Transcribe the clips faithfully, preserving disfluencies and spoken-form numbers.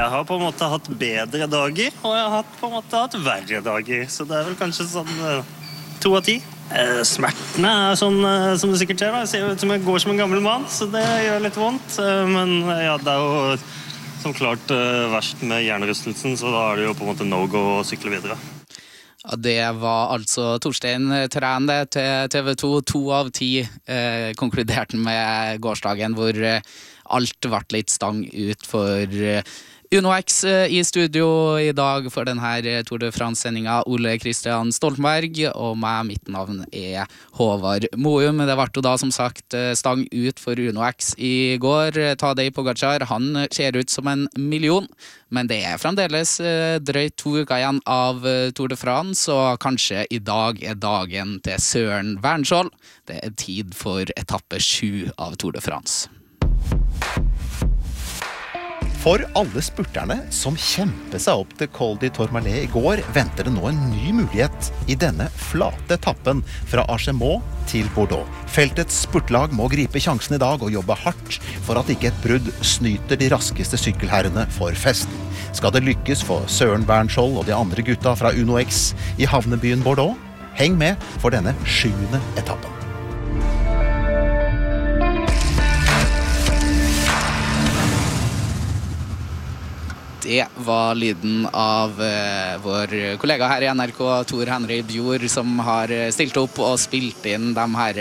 jeg har på en måte hatt bedre dager, og jeg har hatt, på en måte hatt verre dager. Så det er vel kanskje sånn uh, to av ti. Uh, smertene er sånn, uh, som det sikkert ser, da. Jeg ser ut som jeg går som en gammel mann, så det gjør litt vondt. Uh, men uh, ja, det er jo som klart uh, verst med hjernerystelsen, så da er det jo på en måte no-go å sykle videre. Ja, det var altså Torstein Træn til T V to. To av ti eh, konkluderte med gårsdagen hvor eh, alt ble litt stang ut for eh, UnoX eh, i studio i dag for denne Tour de France-sendingen. Ole Kristian Stoltenberg, og meg, mitt navn er Håvard Moum. Det ble da som sagt stang ut for UnoX i går. Tadej Pogačar, han ser ut som en million, men det er fremdeles drøyt to uker igjen av Tour de France, og kanskje i dag er dagen til Søren Wernskjold. Det er tid for etappe sju av Tour de France. For alle spurterne som kjempet seg opp til Col du Tourmalet i går, venter det nå en ny mulighet i denne flate etappen fra Argemont til Bordeaux. Feltets spurtlag må gripe sjansen i dag og jobbe hardt for at ikke et brudd snyter de raskeste sykkelherrene for festen. Skal det lykkes for Søren Wernskjold og de andre gutta fra UnoX i havnebyen Bordeaux? Heng med for denne sjuende etappen. Det var lyden av uh, vår kollega her i N R K, Tor Henry Bjord, som har stilt opp og spilt inn de her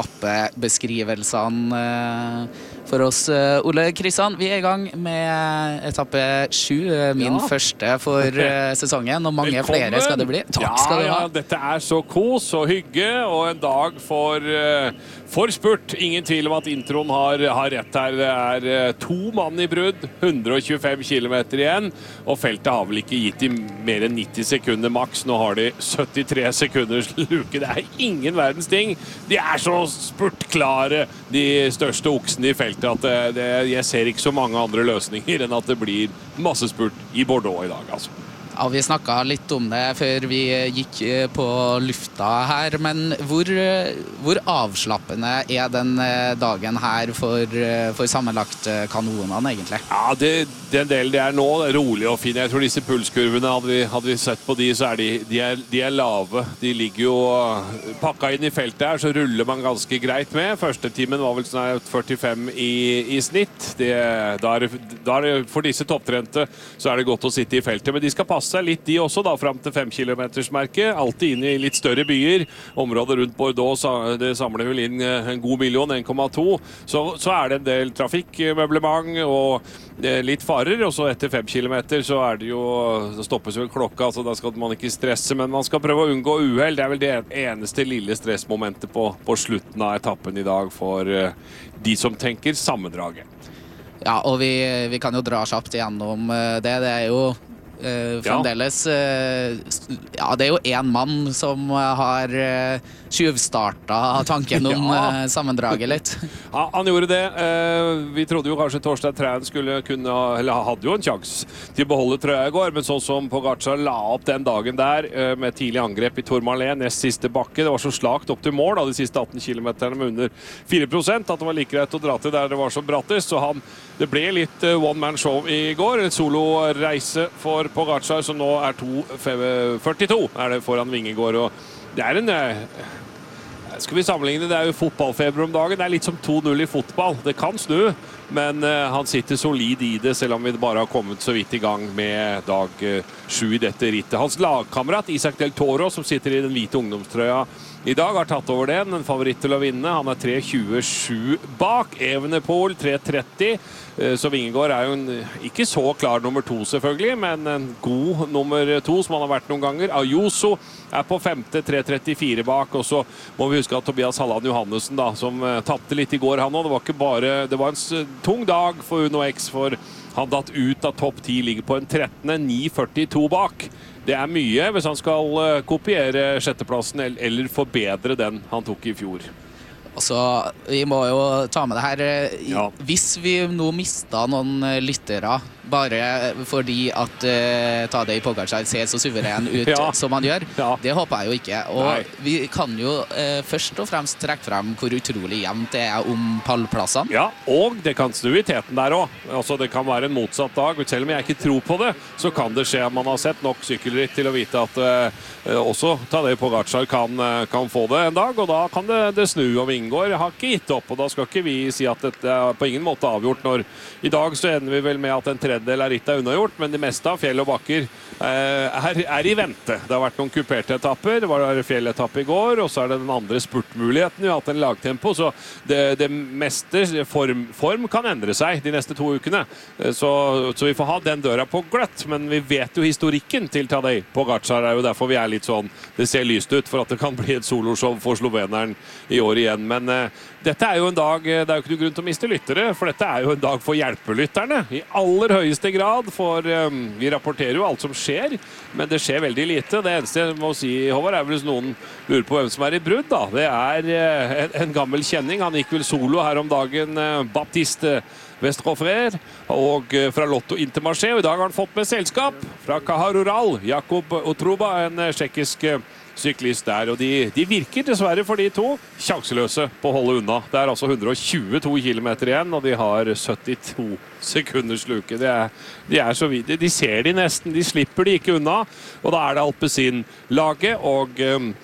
etappebeskrivelsene uh, for oss. Uh, Ole Kristian, vi er i gang med etappe sju, uh, min ja. første for uh, sesongen, og mange Velkommen. flere skal det bli. Takk ja, skal du ha. Ja, dette er så kos og hygge, og en dag for, uh, for spurt. Ingen tvil om at introen har, har rett her. Det er uh, to mann i brudd, hundre og tjuefem kilometer igjen, og feltet har vel ikke gitt i mer enn nitti sekunder maks. Nå har de syttitre sekunders luke. Det er ingen verdens ting. De er så spurtklare, de største oksene i feltet, at det, det, jeg ser ikke så mange andre løsninger enn at det blir masse spurt i Bordeaux i dag, altså. Ja, vi snakket litt om det før vi gikk på lufta her, men hvor, hvor avslappende er den dagen her for, for sammenlagt kanonene egentlig? Ja, det, den delen det er nå, det er rolig og fin. Jeg tror disse pulskurvene, hadde vi, hadde vi sett på de, så er de, de, er, de er lave. De ligger jo pakket inn i feltet her, så ruller man ganske greit med. Første timen var vel sånn førtifem i, i snitt. Det, da er det, da er det, for disse topptrente så er det godt å sitte i feltet, men de skal passe seg litt de også da, frem til fem kilometers merket, alltid inn i litt større byer. Området rundt Bordeaux, det samler vel inn en god million, en komma to. Så, så er det en del trafikkmøblement og litt farer, og så etter fem kilometer så er det jo, så stoppes vel klokka, så da skal man ikke stresse, men man skal prøve å unngå uheld. Det er vel det eneste lille stressmomentet på, på slutten av etappen i dag for de som tenker sammendraget. Ja, og vi, vi kan jo dra kjapt igjennom det. Det er jo Uh, fremdeles uh, ja, det er jo en mann som har uh, tjuvstartet tanken om ja. uh, sammendraget litt. Ja, han gjorde det. Uh, vi trodde jo kanskje Torstein Træn skulle kunne, eller hadde jo en sjanse til å beholde trøya i går, men sånn som Pogačar la opp den dagen der uh, med tidlig angrep i Tourmalet, nest siste bakke, det var så slakt opp til mål da, de siste atten kilometerne med under fire prosent, at det var like greit å dra til der det var som brattest, så han, det ble litt uh, one-man-show i går, en solo-reise for Pogačar, som nå er to førtito er det foran Vingegaard, og det er en skal vi sammenligne, det er jo fotballfeber om dagen, det er litt som to null i fotball, det kan snu, men uh, han sitter solid i det, selv om vi bare har kommet så vidt i gang med dag uh, sju i dette rittet. Hans lagkamerat Isaac Del Toro, som sitter i den hvite ungdomstrøya i dag, har tatt over den, en favoritt til å vinne. Han er tre tjuesju bak, Evenepoel tre tretti, så Vingegaard er jo en, ikke så klar nummer to selvfølgelig, men en god nummer to som han har vært noen ganger. Ayuso er på femte, tre trettifire bak, og så må vi huske at Tobias Halland Johannessen da, som uh, tappte litt i går han også. Det var ikke bare, det var en uh, tung dag for UnoX, for han datt ut av topp ti, ligger på en trettende, ni førtito bak. Det er mye hvis han skal uh, kopiere sjetteplassen eller, eller forbedre den han tok i fjor. Altså, vi må jo ta med det her. Ja. Hvis vi nå mistet noen lyttere, bare fordi at uh, Tadej Pogačar ser så suveren ut Ja. som han gjør, Ja. det håper jeg jo ikke. Og Nei. vi kan jo uh, først og fremst trekke frem hvor utrolig jevnt det er om pallplassene. Ja, og det kan snu i teten der også. Altså, det kan være en motsatt dag. Selv om jeg ikke tror på det, så kan det skje at man har sett nok sykkelritt til å vite at uh, også Tadej Pogačar kan, uh, kan få det en dag, og da kan det, det snu. Og Vingård har ikke gitt opp, og da skal ikke vi si at dette er på ingen måte avgjort. Når i dag så ender vi vel med at en tredjedel av rittet er unnagjort, men det meste av fjell og bakker uh, er, er i vente. Det har vært noen kuperte etapper, det var fjelletappe i går, og så er det den andre spurtmuligheten. Vi har hatt en lagtempo, så det, det meste form, form kan endre seg de neste to ukene. Så, så vi får ha den døra på gløtt, men vi vet jo historikken til Tadej Pogačar, er jo derfor vi er litt sånn, det ser lyst ut for at det kan bli et soloshow for sloveneren i år igjen, men uh, dette er jo en dag, det er jo ikke noe grunn til å miste lyttere, for dette er jo en dag for hjelpelytterne, i aller høyeste grad, for um, vi rapporterer jo alt som skjer, men det skjer veldig lite. Det eneste jeg må si, Håvard, er vel hvis noen lurer på hvem som er i brudd da. Det er uh, en, en gammel kjenning, han gikk vel solo her om dagen, uh, Baptiste Westrofrer, og uh, fra Lotto Intermarché, og i dag har han fått med selskap fra Caja Rural, Jakob Otruba, en uh, tsjekkisk uh, syklist der, og de, de virker dessverre for de to sjanseløse på å holde unna. Det er altså hundre og tjueto kilometer igjen, og de har syttito sekunders luke. Det er, de er så vidt, de ser de nesten, de slipper de ikke unna, og da er det Alpecin-laget og,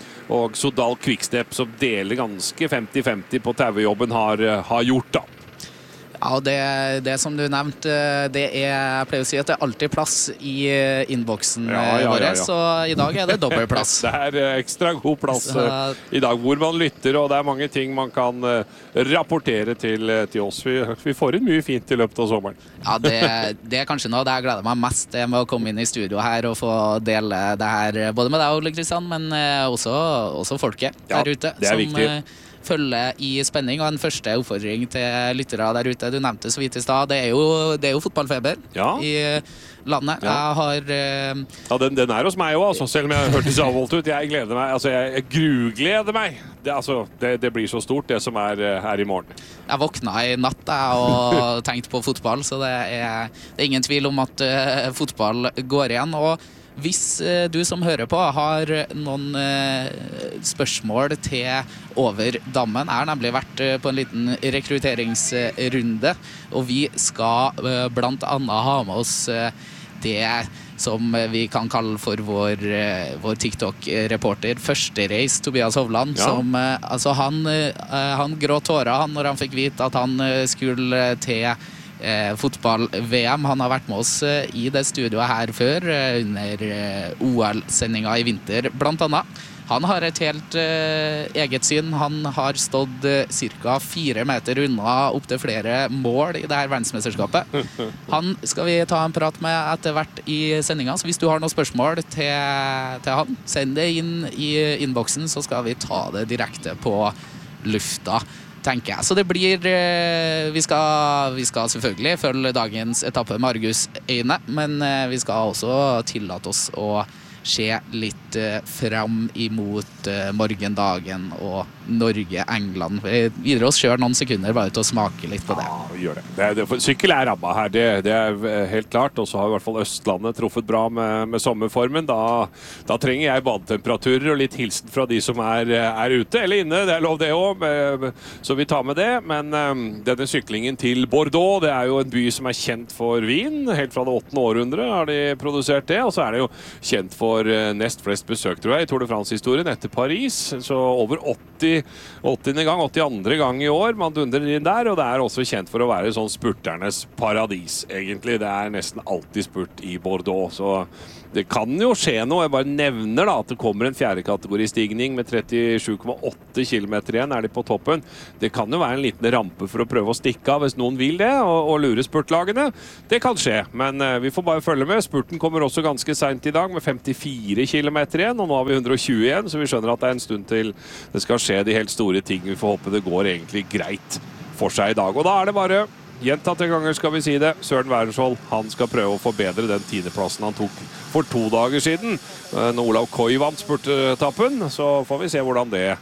og Sodal Quickstep som deler ganske femti femti på tauejobben har, har gjort da. Ja, og det, det som du nevnte, det er, jeg pleier å si at det er alltid plass i innboksen Ja, ja, ja, vår, ja. så i dag er det dobbelt plass. Det er eh, ekstra god plass Så- eh, i dag hvor man lytter, og det er mange ting man kan eh, rapportere til, eh, til oss. Vi, vi får inn mye fint i løpet av sommeren. Ja, det, det er kanskje noe det jeg gleder meg mest det med å komme inn i studio her og få dele det her, både med deg, Ole Kristian, men eh, også, også folket Ja, der ute, det er som viktig. eh, følger i spenning. Og en første oppfordring til lyttere der ute, du nevnte så vidt i stad, det er jo, det er jo fotballfeber Ja. i landet. Ja. Jeg har eh, Ja, den, den er hos meg også, altså, selv om jeg hørtes avholdt ut. Jeg gleder meg, altså jeg, jeg grugleder meg. Det, altså, det, det blir så stort, det som er eh, her i morgen. Jeg våkna i natt jeg, og tenkte på fotball, så det er, det er ingen tvil om at uh, fotball går igjen. Og hvis uh, du som hører på har noen uh, spørsmål til over dammen, jeg har nemlig vært uh, på en liten rekrutteringsrunde, og vi skal uh, blant annet ha med oss uh, det som vi kan kalle for vår, uh, vår TikTok-reporter, førstereis Tobias Hovland, Ja. som uh, altså han, uh, han gråt tårer han når han fikk vite at han uh, skulle til eh, fotball-V M. Han har vært med oss eh, i det studioet her før, eh, under eh, O L-sendinga i vinter, blant annet. Han har et helt eh, eget syn. Han har stått eh, ca. fire meter unna opp til flere mål i det her verdensmesterskapet. Han skal vi ta en prat med etter hvert i sendinga, så hvis du har noen spørsmål til, til han, send det inn i innboksen, så skal vi ta det direkte på lufta, tenker jeg. Så det blir eh, vi, skal, vi skal selvfølgelig følge dagens etappe med Argus Øyne, men eh, vi skal også tillate oss å se litt eh, fram imot eh, morgendagen og Norge-England. Vi gir oss selv noen sekunder bare til å smake litt på det. Ja, vi gjør det. det, er, det for, sykkel er ramma her, det, det er helt klart. Og så har i hvert fall Østlandet truffet bra med, med sommerformen. Da, da trenger jeg badetemperaturer og litt hilsen fra de som er, er ute eller inne. Det er lov det også, så vi tar med det. Men um, denne syklingen til Bordeaux, det er jo en by som er kjent for vin. Helt fra det åttende århundre har de produsert det. Og så er det jo kjent for nest flest besøk, tror jeg, i Tour de France-historien etter Paris. Så over åtti, åttiende gang, åttiandre gang i år man dundrer inn der, og det er også kjent for å være sånn spurternes paradis, egentlig. Det er nesten alltid spurt i Bordeaux, så det kan jo skje noe. Jeg bare nevner da at det kommer en fjerde kategoristigning med trettisju komma åtte kilometer igjen, er de på toppen. Det kan jo være en liten rampe for å prøve å stikke av hvis noen vil det, og, og lure spurtlagene. Det kan skje, men uh, vi får bare følge med. Spurten kommer også ganske sent i dag med femtifire kilometer igjen, og nå har vi hundre og tjue igjen, så vi skjønner at det er en stund til det skal skje de helt store ting. Vi får håpe det går egentlig greit for seg i dag, og da er det bare gjentatte ganger skal vi si det. Søren Wærensvold, han skal prøve å forbedre den tiendeplassen han tok for to dager siden. Når Olav Koy vant spurtetappen, så får vi se hvordan det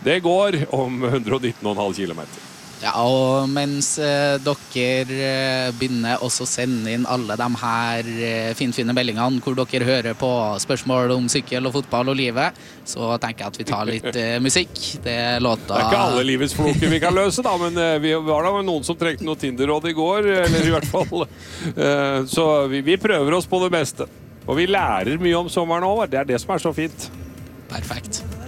Det går om hundre og nitten komma fem kilometer. Ja, og mens eh, dere eh, begynner også å sende inn alle de her eh, finfine meldingene hvor dere hører på spørsmål om sykkel og fotball og livet, så tenker jeg at vi tar litt eh, musikk. Det er låta... Det er ikke alle livets floker vi kan løse da, men eh, vi var da noen som trengte noe Tinder-råd i går, eller i hvert fall. Eh, så vi, vi prøver oss på det beste. Og vi lærer mye om sommeren over, det er det som er så fint. Perfekt.